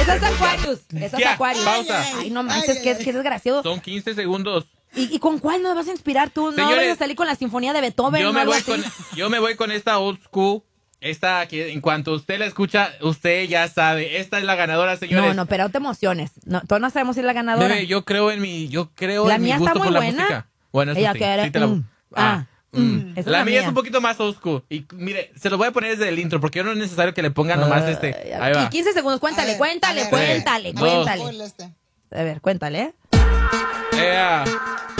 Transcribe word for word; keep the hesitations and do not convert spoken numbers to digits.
Esa es Aquarius. Esa es Ya, Aquarius. pausa. Ay, no manches, qué, qué desgraciado. Son quince segundos. ¿Y, ¿Y con cuál nos vas a inspirar tú? No Señores, vayas a salir con la sinfonía de Beethoven Yo o me, algo voy así. con, yo me voy con esta old school. Esta que en cuanto usted la escucha, usted ya sabe. Esta es la ganadora, señores. No, no, pero no te emociones. No, todos no sabemos si es la ganadora. Bebé, yo creo en mi, yo creo La en mi mía gusto está muy por la buena. música. Bueno, eso Ella sí. quiere, sí te la- mm, ah, ah, mm. mm, esa es La la mía mía. es un poquito más old school. Y mire, se lo voy a poner desde el intro porque yo no es necesario que le pongan nomás este. Ahí va. Y quince segundos, cuéntale, ver, cuéntale, a ver, cuéntale, dos. cuéntale. Ponle este. A ver, cuéntale. Ea.